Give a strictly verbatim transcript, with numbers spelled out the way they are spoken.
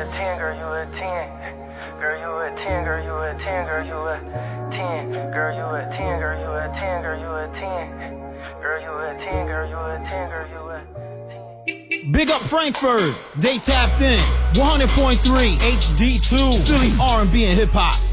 ten, girl, you a ten. Girl, you a ten, girl, you a ten, girl, you a ten. Girl, you a ten, girl, you a ten, girl, you a ten. Girl, you a ten, girl, you a ten, girl, you a ten. Big up Frankfurt, they tapped in. one hundred point three H D two, Philly's R and B and hip hop.